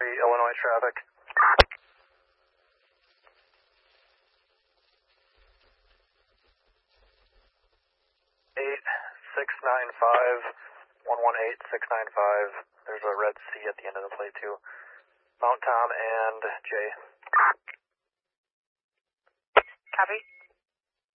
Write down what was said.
Illinois traffic. 118-695. There's a red C at the end of the plate too. Mount Tom and J. Copy.